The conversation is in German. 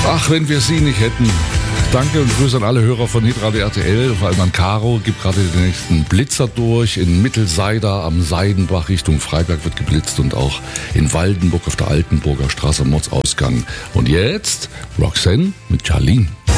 Ach, wenn wir sie nicht hätten. Danke und Grüße an alle Hörer von Hitradio RTL, vor allem an Caro. Gibt gerade den nächsten Blitzer durch. In Mittelseida am Seidenbach Richtung Freiberg wird geblitzt und auch in Waldenburg auf der Altenburger Straße am Mordsausgang. Und jetzt Roxanne mit Charlene.